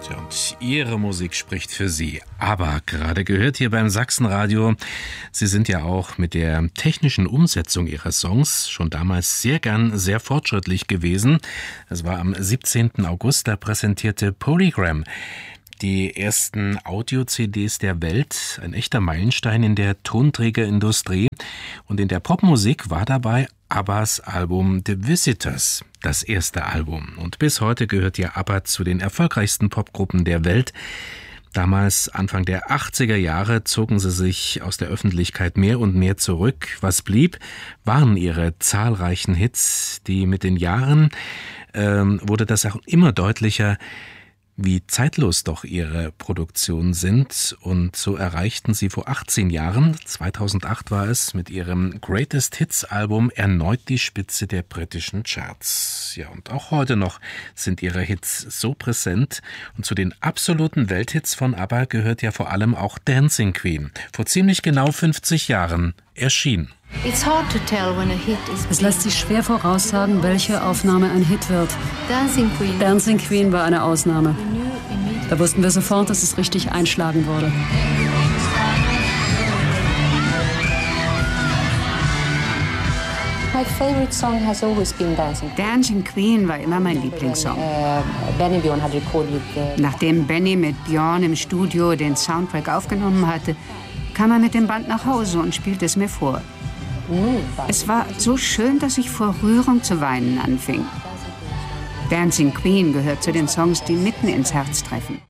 Und Ihre Musik spricht für Sie. Aber gerade gehört hier beim Sachsenradio, Sie sind ja auch mit der technischen Umsetzung Ihrer Songs schon damals sehr fortschrittlich gewesen. Das war am 17. August, da präsentierte Polygram die ersten Audio-CDs der Welt, ein echter Meilenstein in der Tonträgerindustrie. Und in der Popmusik war dabei ABBAs Album The Visitors, das erste Album. Und bis heute gehört ja ABBA zu den erfolgreichsten Popgruppen der Welt. Damals, Anfang der 80er Jahre, zogen sie sich aus der Öffentlichkeit mehr und mehr zurück. Was blieb, waren ihre zahlreichen Hits, die mit den Jahren wurde das auch immer deutlicher, wie zeitlos doch ihre Produktionen sind. Und so erreichten sie vor 18 Jahren, 2008 war es, mit ihrem Greatest Hits Album erneut die Spitze der britischen Charts. Ja, und auch heute noch sind ihre Hits so präsent. Und zu den absoluten Welthits von ABBA gehört ja vor allem auch Dancing Queen. Vor ziemlich genau 50 Jahren erschien. Es lässt sich schwer voraussagen, welche Aufnahme ein Hit wird. Dancing Queen war eine Ausnahme. Da wussten wir sofort, dass es richtig einschlagen würde. Dancing Queen war immer mein Lieblingssong. Nachdem Benny mit Björn im Studio den Soundtrack aufgenommen hatte, kam er mit dem Band nach Hause und spielte es mir vor. Es war so schön, dass ich vor Rührung zu weinen anfing. Dancing Queen gehört zu den Songs, die mitten ins Herz treffen.